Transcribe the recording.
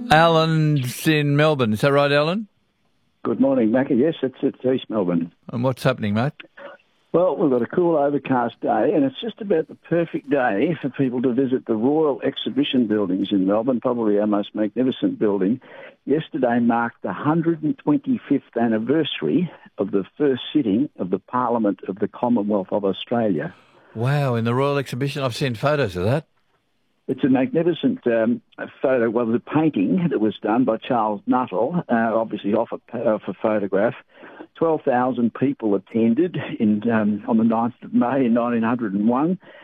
Alan's in Melbourne. Is that right, Alan? Good morning, Macca. Yes, it's East Melbourne. And what's happening, mate? Well, we've got a cool overcast day, and it's just about the perfect day for people to visit the Royal Exhibition Buildings in Melbourne, probably our most magnificent building. Yesterday marked the 125th anniversary of the first sitting of the Parliament of the Commonwealth of Australia. Wow, in the Royal Exhibition, I've seen photos of that. It's a magnificent photo, well, the painting that was done by Charles Nuttall, obviously off a photograph. 12,000 people attended on the 9th of May in 1901.